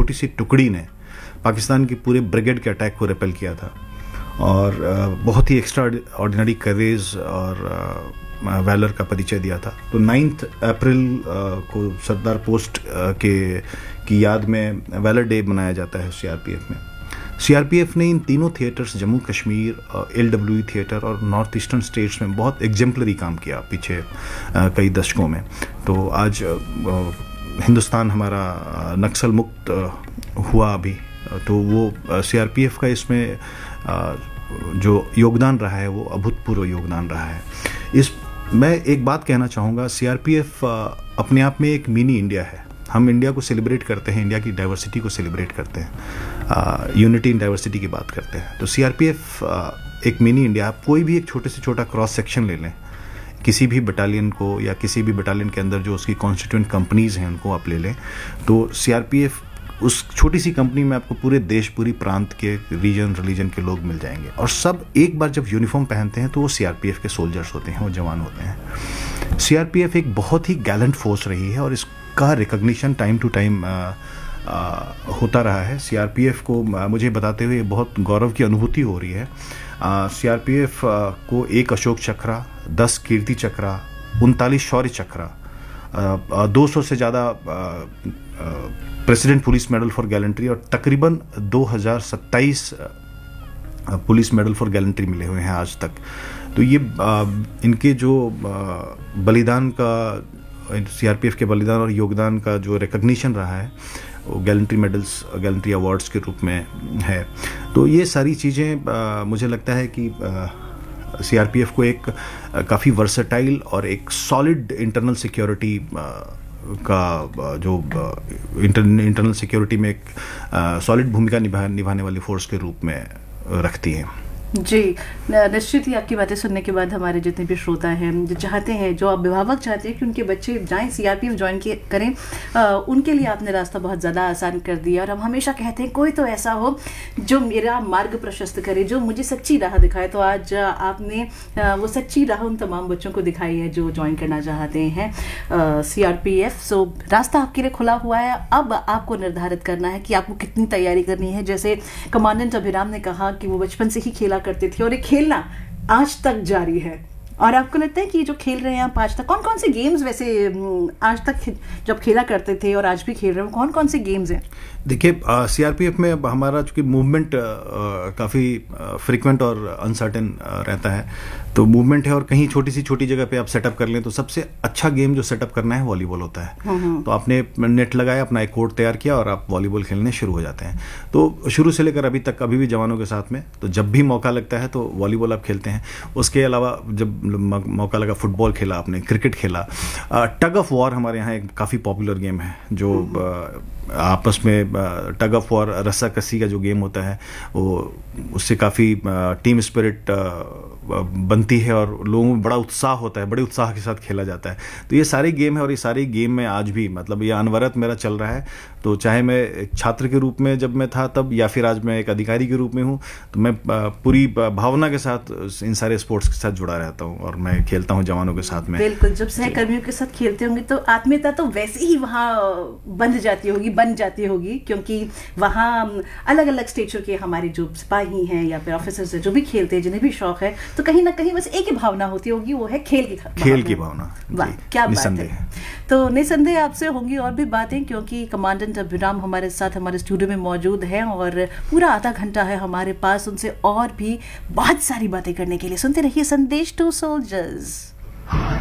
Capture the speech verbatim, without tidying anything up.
छोटी सी टुकड़ी ने पाकिस्तान की पूरे ब्रिगेड के अटैक को रिपेल किया था और बहुत ही एक्स्ट्रा ऑर्डिनरी करेज और वैलर का परिचय दिया था। तो नाइन्थ अप्रैल को सरदार पोस्ट के की याद में वैलर डे मनाया जाता है सीआरपीएफ में। सीआरपीएफ ने इन तीनों theatres, Jammu Kashmir, LWE theatre और नॉर्थ ईस्टर्न स्टेट्स में बहुत एग्जेम्पलरी काम किया पिछले कई दशकों में। तो आज हिंदुस्तान हमारा नक्सल मुक्त हुआ अभी, तो वो सीआरपीएफ का इसमें जो योगदान रहा है वो अभूतपूर्व योगदान रहा है। इस मैं एक बात कहना चाहूँगा, सीआरपीएफ अपने आप में एक मिनी इंडिया है। हम इंडिया को सेलिब्रेट करते हैं, इंडिया की डाइवर्सिटी को सेलिब्रेट करते हैं, यूनिटी इन डाइवर्सिटी की बात करते हैं। तो सीआरपीएफ एक मिनी इंडिया। आप कोई भी एक छोटे से छोटा क्रॉस सेक्शन ले लें, किसी भी बटालियन को या किसी भी बटालियन के अंदर जो उसकी कॉन्स्टिट्यूएंट कंपनीज हैं उनको आप ले लें, तो सीआरपीएफ उस छोटी सी कंपनी में आपको पूरे देश, पूरी प्रांत के, रीजन रिलीजन के लोग मिल जाएंगे और सब एक बार जब यूनिफॉर्म पहनते हैं तो वो सीआरपीएफ के सोल्जर्स होते हैं, वो जवान होते हैं। सीआरपीएफ एक बहुत ही गैलेंट फोर्स रही है और इसका रिकॉग्निशन टाइम टू टाइम होता रहा है। सीआरपीएफ को मुझे बताते हुए बहुत गौरव की अनुभूति हो रही है। सीआरपीएफ को एक अशोक चक्रा, दस कीर्ति चक्रा, उनतालीस शौर्य चक्रा, दो सौ से ज़्यादा president police medal for gallantry और तकरीबन दो हज़ार सत्ताईस पुलिस मेडल फॉर गैलेंट्री मिले हुए हैं आज तक। तो ये आ, इनके जो आ, बलिदान का, सीआरपीएफ के बलिदान और योगदान का जो रिकॉग्निशन रहा है वो गैलेंट्री मेडल्स, गैलेंट्री अवार्ड्स के रूप में है। तो ये सारी चीज़ें मुझे लगता है कि सीआरपीएफ को एक काफ़ी वर्सेटाइल और एक सॉलिड इंटरनल सिक्योरिटी का जो इंटरनल सिक्योरिटी में एक सॉलिड भूमिका निभा निभाने वाली फोर्स के रूप में रखती है। जी, निश्चित ही आपकी बातें सुनने के बाद हमारे जितने भी श्रोता हैं, जो चाहते हैं, जो अभिभावक चाहते हैं कि उनके बच्चे जाएं सीआरपीएफ ज्वाइन करें, आ, उनके लिए आपने रास्ता बहुत ज़्यादा आसान कर दिया। और हम हमेशा कहते हैं कोई तो ऐसा हो जो मेरा मार्ग प्रशस्त करे, जो मुझे सच्ची राह दिखाए। तो आज आपने आ, वो सच्ची राह उन तमाम बच्चों को दिखाई है जो ज्वाइन करना चाहते हैं सीआरपीएफ। सो रास्ता आपके लिए खुला हुआ है। अब आपको निर्धारित करना है कि आपको कितनी तैयारी करनी है। जैसे कमांडेंट अभिराम ने कहा कि वो बचपन से ही खेला करते थे और ये खेलना आज तक जारी है। और आपको लगता है कि जो खेल रहे हैं आप आज तक, कौन कौन से गेम्स वैसे आज तक जब खेला करते थे और आज भी खेल रहे हो, कौन कौन से गेम्स हैं? देखिए, सीआरपीएफ में हमारा चूंकि मूवमेंट काफ़ी फ्रीक्वेंट और अनसर्टेन रहता है, तो मूवमेंट है और कहीं छोटी सी छोटी जगह पे आप सेटअप कर लें तो सबसे अच्छा गेम जो सेटअप करना है वॉलीबॉल होता है। तो आपने नेट लगाया, अपना एक कोर्ट तैयार किया और आप वॉलीबॉल खेलने शुरू हो जाते हैं। तो शुरू से लेकर अभी तक, अभी भी जवानों के साथ में, तो जब भी मौका लगता है तो वॉलीबॉल आप खेलते हैं। उसके अलावा जब मौका लगा फुटबॉल खेला आपने, क्रिकेट खेला। टग ऑफ वॉर हमारे यहाँ एक काफ़ी पॉपुलर गेम है, जो आपस में टग ऑफ वॉर, रस्सा कस्सी का जो गेम होता है, वो उससे काफ़ी टीम स्पिरिट बनती है और लोगों में बड़ा उत्साह होता है, बड़े उत्साह के साथ खेला जाता है। तो ये सारे गेम है और ये सारे गेम में आज भी, मतलब ये अनवरत मेरा चल रहा है। तो चाहे मैं एक छात्र के रूप में जब मैं था तब, या फिर आज मैं एक अधिकारी के रूप में हूँ, तो मैं पूरी भावना के साथ इन सारे स्पोर्ट्स के साथ जुड़ा रहता हूँ और मैं खेलता हूँ जवानों के साथ में। बिल्कुल, जब सहकर्मियों के साथ खेलते होंगे तो आत्मीयता तो वैसे ही वहाँ बंध जाती होगी, बन जाती होगी, क्योंकि वहाँ अलग अलग स्टेचर के हमारे जो सिपाही हैं या फिर ऑफिसर्स हैं जो भी खेलते हैं, जिन्हें भी शौक है, तो कहीं ना कहीं बस एक ही भावना होती होगी, वो है खेल की खेल की भावना। वाह, क्या बात है। तो निसंदेह आपसे होंगी और भी बातें, क्योंकि कमांडेंट अभिराम हमारे साथ हमारे स्टूडियो में मौजूद हैं और पूरा आधा घंटा है हमारे पास उनसे और भी बहुत सारी बातें करने के लिए। सुनते रहिए संदेश टू सोल्जर्स।